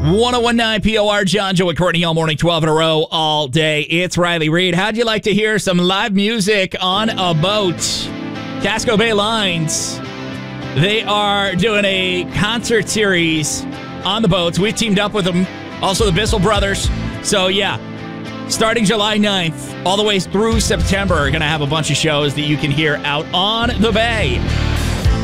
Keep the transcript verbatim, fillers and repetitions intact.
ten P O R, John, Joe, and Courtney all morning, twelve in a row, all day. It's Riley Reid. How'd you like to hear some live music on a boat? Casco Bay Lines. They are doing a concert series on the boats. We teamed up with them. Also, the Bissell Brothers. So, yeah, starting July ninth, all the way through September, we're going to have a bunch of shows that you can hear out on the bay.